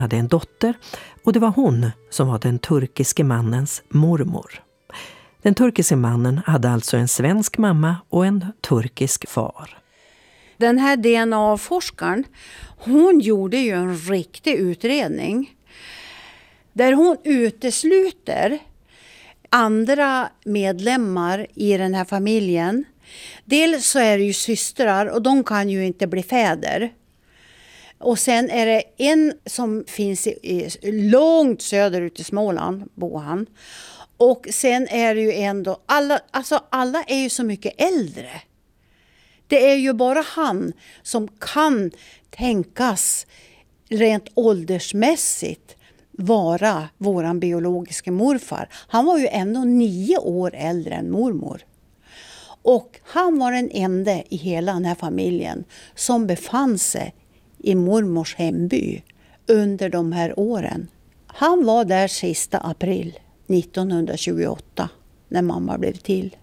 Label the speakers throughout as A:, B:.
A: hade en dotter och det var hon som var den turkiske mannens mormor. Den turkiske mannen hade alltså en svensk mamma och en turkisk far.
B: Den här DNA-forskaren, hon gjorde ju en riktig utredning där hon utesluter andra medlemmar i den här familjen. Dels så är det ju systrar och de kan ju inte bli fäder. Och sen är det en som finns långt söderut i Småland, bor han. Och sen är det ju ändå, alla är ju så mycket äldre. Det är ju bara han som kan tänkas rent åldersmässigt vara våran biologiska morfar. Han var ju ändå 9 år äldre än mormor. Och han var den enda i hela den här familjen som befann sig i mormors hemby under de här åren. Han var där sista april 1928 när mamma blev till.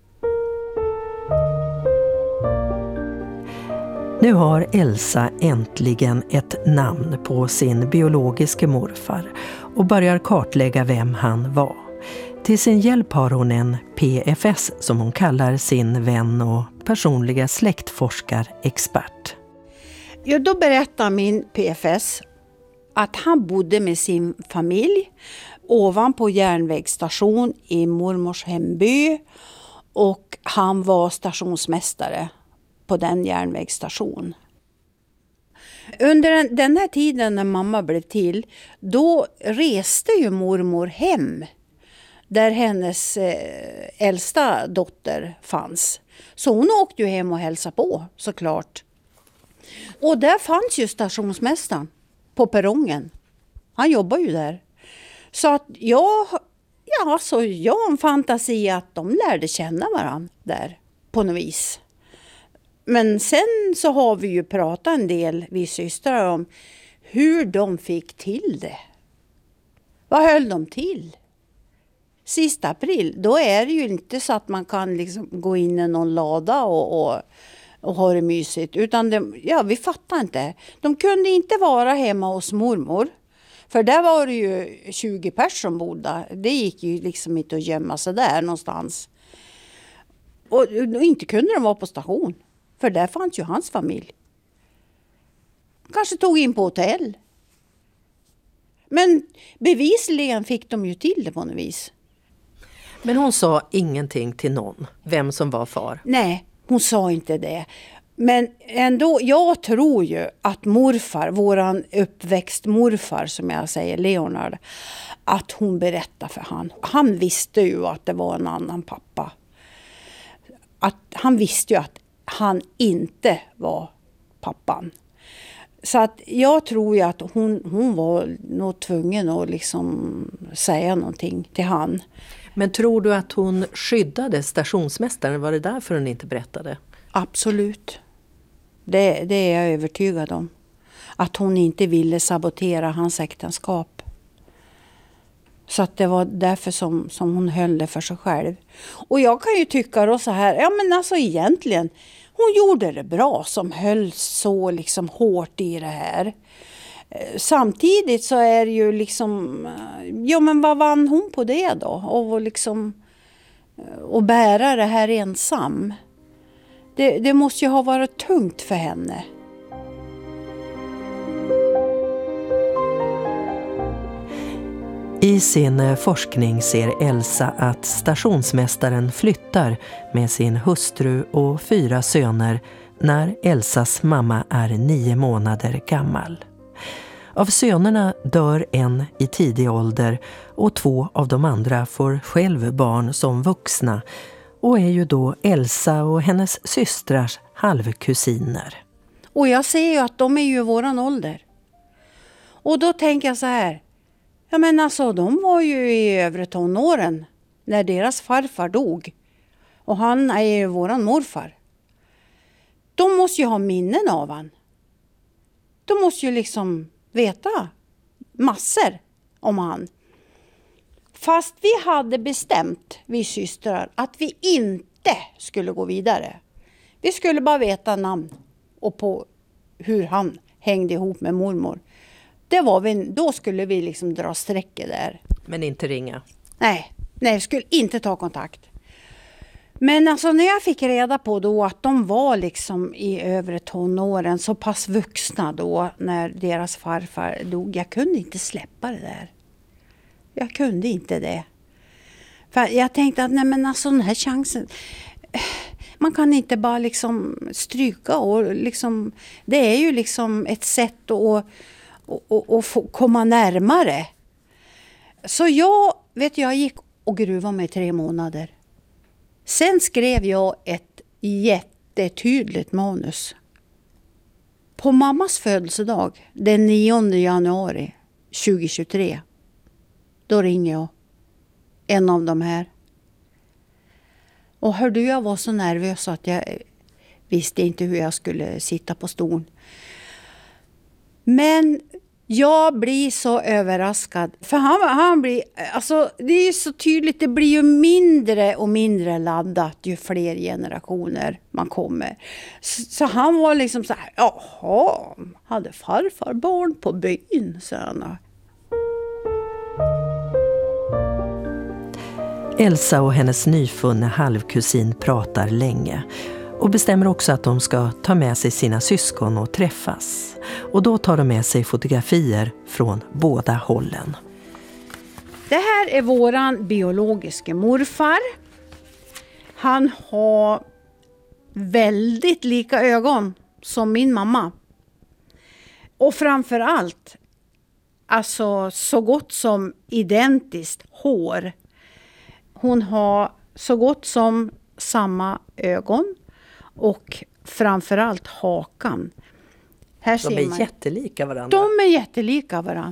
A: Nu har Elsa äntligen ett namn på sin biologiske morfar och börjar kartlägga vem han var. Till sin hjälp har hon en PFS som hon kallar sin vän och personliga släktforskarexpert.
B: Ja, då berättar min PFS att han bodde med sin familj ovanpå järnvägsstation i mormors hemby och han var stationsmästare på den järnvägsstation. Under den här tiden när mamma blev till, då reste ju mormor hem där hennes äldsta dotter fanns. Så hon åkte ju hem och hälsade på, såklart. Och där fanns ju stationsmästaren på perrongen. Han jobbar ju där. Så att jag har en fantasi att de lärde känna varandra där på något vis. Men sen så har vi ju pratat en del, vi systrar, om hur de fick till det. Vad höll de till? Sista april, då är det ju inte så att man kan liksom gå in i någon lada och ha det mysigt. Utan vi fattar inte. De kunde inte vara hemma hos mormor. För där var det ju 20 personer som bodde. Det gick ju liksom inte att gömma sig där någonstans. Och inte kunde de vara på station. För där fanns ju hans familj. Kanske tog in på hotell. Men bevisligen fick de ju till det på något vis.
A: Men hon sa ingenting till någon, vem som var far?
B: Nej, hon sa inte det. Men ändå, jag tror ju att morfar, våran uppväxt morfar som jag säger, Leonard, att hon berättade för han. Han visste ju att det var en annan pappa. Han visste ju att han inte var pappan. Så att jag tror ju att hon var nog tvungen att liksom säga någonting till han.
A: Men tror du att hon skyddade stationsmästaren? Var det därför hon inte berättade?
B: Absolut. Det är jag övertygad om. Att hon inte ville sabotera hans äktenskap. Så att det var därför som hon höll det för sig själv. Och jag kan ju tycka då så här, ja men alltså egentligen, hon gjorde det bra som höll så liksom hårt i det här. Samtidigt så är det ju liksom, ja men vad vann hon på det då? Och liksom, och bära det här ensam. Det måste ju ha varit tungt för henne.
A: I sin forskning ser Elsa att stationsmästaren flyttar med sin hustru och 4 söner när Elsas mamma är 9 månader gammal. Av sönerna dör en i tidig ålder och 2 av de andra får själv barn som vuxna och är ju då Elsa och hennes systrars halvkusiner.
B: Och jag ser ju att de är ju våran ålder. Och då tänker jag så här, ja men alltså de var ju i övre tonåren när deras farfar dog. Och han är ju våran morfar. De måste ju ha minnen av han. De måste ju liksom veta massor om han. Fast vi hade bestämt, vi systrar, att vi inte skulle gå vidare. Vi skulle bara veta namn och på hur han hängde ihop med mormor. Då skulle vi liksom dra sträcker där.
A: Men inte ringa?
B: Nej, jag skulle inte ta kontakt. Men alltså när jag fick reda på då att de var liksom i övre tonåren, så pass vuxna då när deras farfar dog. Jag kunde inte släppa det där. Jag kunde inte det. För jag tänkte att nej men alltså den här chansen, man kan inte bara liksom stryka och liksom, det är ju liksom ett sätt att få komma närmare. Så jag gick och gruvade mig 3 månader. Sen skrev jag ett jättetydligt manus. På mammas födelsedag, den 9 januari 2023, då ringer jag en av de här. Och hörde, jag var så nervös att jag visste inte hur jag skulle sitta på stolen. Men jag blir så överraskad. För han blir, alltså det är så tydligt, det blir ju mindre och mindre laddat ju fler generationer man kommer. Så han var liksom så här, jaha, hade farfar barn på byn, sa han.
A: Elsa och hennes nyfunne halvkusin pratar länge och bestämmer också att de ska ta med sig sina syskon och träffas. Och då tar de med sig fotografier från båda hållen.
B: Det här är våran biologiska morfar. Han har väldigt lika ögon som min mamma. Och framför allt, alltså så gott som identiskt hår. Hon har så gott som samma ögon och framförallt hakan. Här
A: de är jättelika varandra.
B: De är jättelika varandra.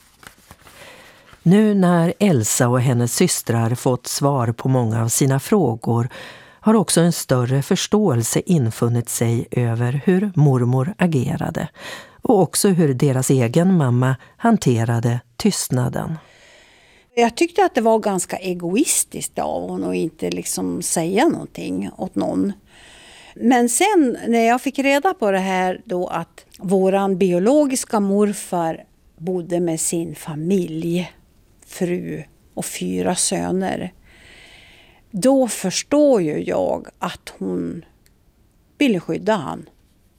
A: Nu när Elsa och hennes systrar fått svar på många av sina frågor har också en större förståelse infunnit sig över hur mormor agerade och också hur deras egen mamma hanterade tystnaden.
B: Jag tyckte att det var ganska egoistiskt av hon att inte liksom säga någonting åt någon. Men sen när jag fick reda på det här då att våran biologiska morfar bodde med sin familj, fru och 4 söner. Då förstår ju jag att hon ville skydda han.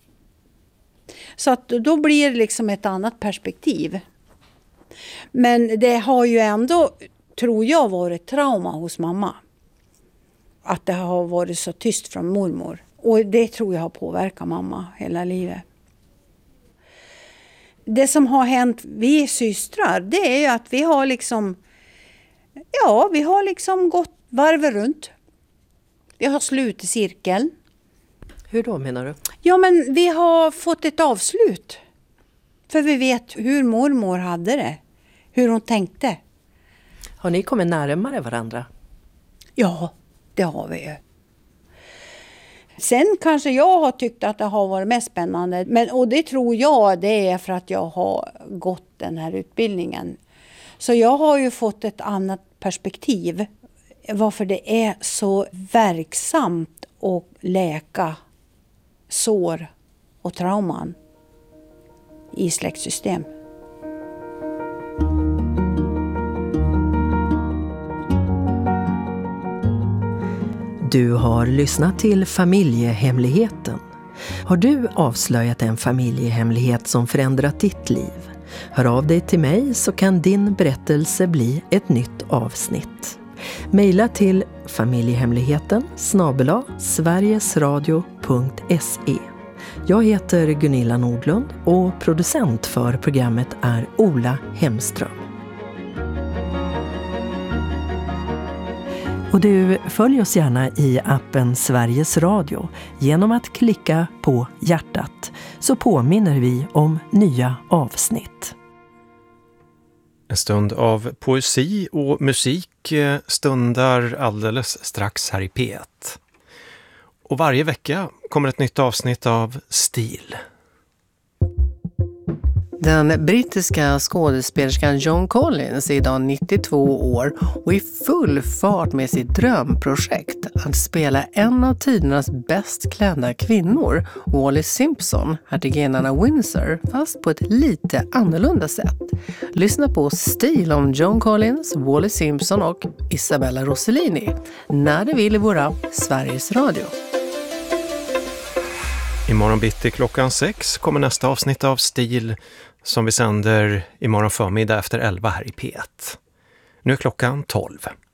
B: Så att då blir det liksom ett annat perspektiv. Men det har ju ändå, tror jag, varit trauma hos mamma. Att det har varit så tyst från mormor. Och det tror jag har påverkat mamma hela livet. Det som har hänt vi systrar, det är ju att vi har liksom gått varv runt. Vi har slutit cirkeln.
A: Hur då menar du?
B: Ja, men vi har fått ett avslut. För vi vet hur mormor hade det. Hur hon tänkte.
A: Har ni kommit närmare varandra?
B: Ja, det har vi ju. Sen kanske jag har tyckt att det har varit mest spännande. Och det tror jag det är för att jag har gått den här utbildningen. Så jag har ju fått ett annat perspektiv. Varför det är så verksamt att läka sår och trauman i släktsystem.
A: Du har lyssnat till Familjehemligheten. Har du avslöjat en familjehemlighet som förändrat ditt liv? Hör av dig till mig så kan din berättelse bli ett nytt avsnitt. Maila till familjehemligheten@sverigesradio.se. Jag heter Gunilla Nordlund och producent för programmet är Ola Hemström. Och du, följ oss gärna i appen Sveriges Radio genom att klicka på hjärtat, så påminner vi om nya avsnitt.
C: En stund av poesi och musik stundar alldeles strax här i P1. Och varje vecka kommer ett nytt avsnitt av Stil.
D: Den brittiska skådespelerskan Joan Collins är idag 92 år och i full fart med sitt drömprojekt att spela en av tidernas bäst klädda kvinnor, Wallis Simpson, hertiginnan av Windsor, fast på ett lite annorlunda sätt. Lyssna på Stil om Joan Collins, Wallis Simpson och Isabella Rossellini när det vill i våra Sveriges Radio.
C: Imorgon bitti klockan 6 kommer nästa avsnitt av Stil som vi sänder imorgon förmiddag efter 11 här i P1. Nu är klockan 12.